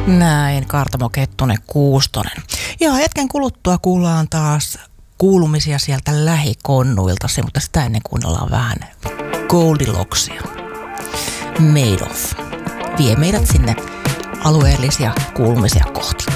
Näin, Kaartamo Kettunen Kuustonen. Ja hetken kuluttua kuullaan taas kuulumisia sieltä lähikonnuilta, mutta sitä ennen kuunnellaan vähän Goldilocksia. Made of vie meidät sinne alueellisia kuulumisia kohti.